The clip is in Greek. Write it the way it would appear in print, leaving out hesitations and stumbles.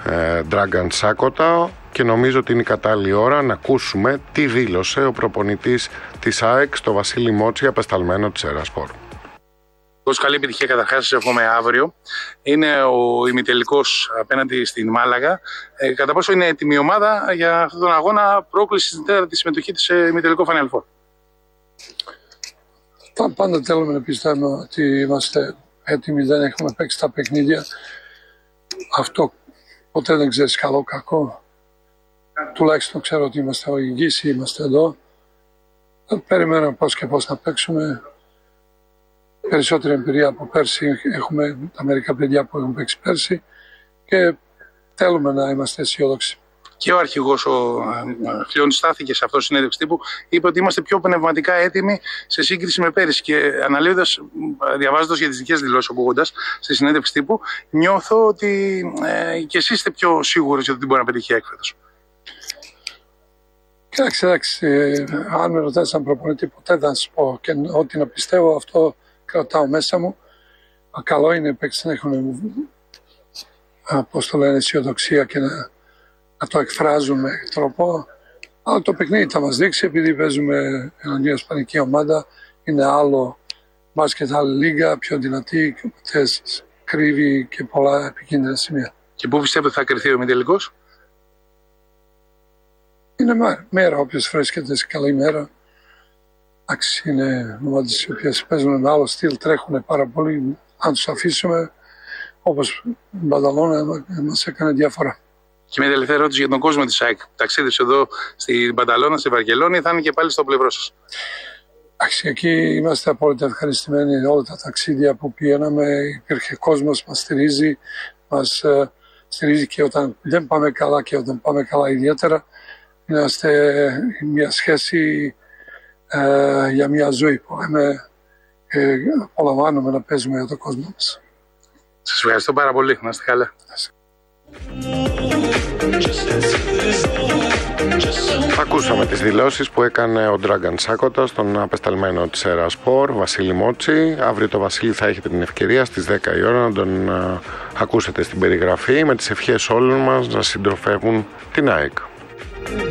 Dragan Sakota και νομίζω ότι είναι η κατάλληλη ώρα να ακούσουμε τι δήλωσε ο προπονητής της ΑΕΚ στο Βασίλη Μότσι, απεσταλμένο της Ερασπορ. Καλή επιτυχία καταρχάς, εύχομαι αύριο. Είναι ο ημιτελικός απέναντι στην Μάλαγα. Κατά πόσο είναι έτοιμη η ομάδα για αυτόν τον αγώνα πρόκληση στην τέταρτη συμμετοχή της ημιτελικό Final Four? Πάντα θέλουμε να πιστεύουμε ότι είμαστε έτοιμοι, δεν έχουμε παίξει τα παιχνίδια. Αυτό ποτέ δεν ξέρεις καλό κακό. Τουλάχιστον ξέρω ότι είμαστε υγιείς, είμαστε εδώ. Περιμένουμε πώς και πώς να παίξουμε. Περισσότερη εμπειρία από πέρσι, έχουμε τα μερικά παιδιά που έχουν παίξει πέρσι και θέλουμε να είμαστε αισιόδοξοι. Και ο αρχηγός ο Φλιώνης στάθηκε σε αυτό το συνέντευξη τύπου, είπε ότι είμαστε πιο πνευματικά έτοιμοι σε σύγκριση με πέρυσι. Και αναλύοντας, διαβάζοντας για τις δικές δηλώσεις, ακούγοντας στη συνέντευξη τύπου, νιώθω ότι και εσείς είστε πιο σίγουροι ότι μπορεί να πετύχει έκφετος. Κοιτάξτε, αν με ρωτάς σαν προπονητή, ποτέ δεν θα σας πω και ό,τι να πιστεύω, αυτό κρατάω μέσα μου. Καλό είναι οι παίκτες να έχουν, πώς το λένε, αισιοδοξία και να το εκφράζουν με τρόπο. Αλλά το παιχνίδι θα μας δείξει, επειδή παίζουμε εναντίον ισπανική ομάδα, είναι άλλο μπάσκετ, άλλη λίγα, πιο δυνατή, κρύβει και πολλά επικίνδυνα σημεία. Και πού πιστεύετε θα κρυθεί ο ημιτελικός? Είναι μέρα, όποιος βρίσκεται σε καλή μέρα. Είναι ομάδες οι οποίες παίζουν με άλλο στυλ, τρέχουν πάρα πολύ. Αν τους αφήσουμε, όπως η Μπανταλώνα, μας έκανε διαφορά. Και μια τελευταία ερώτηση για τον κόσμο της ΑΕΚ. Ταξίδεψε εδώ στην Μπανταλώνα, στη Βαρκελόνη, θα είναι και πάλι στο πλευρό σας? Εκεί είμαστε απόλυτα ευχαριστημένοι. Όλα τα ταξίδια που πηγαίναμε, υπήρχε κόσμος, μας στηρίζει και όταν δεν πάμε καλά και όταν πάμε καλά ιδιαίτερα. Είμαστε μια σχέση για μια ζωή που απολαμβάνουμε να παίζουμε για τον κόσμο μας. Σας ευχαριστώ πάρα πολύ. Να είστε καλά. Ακούσαμε τις δηλώσεις που έκανε ο Dragan Sakota στον απεσταλμένο της Ερασπορ, Βασίλη Μότσι. Αύριο το Βασίλη θα έχετε την ευκαιρία στις 10 η ώρα να τον ακούσετε στην περιγραφή, με τις ευχές όλων μας να συντροφεύουν την ΑΕΚ.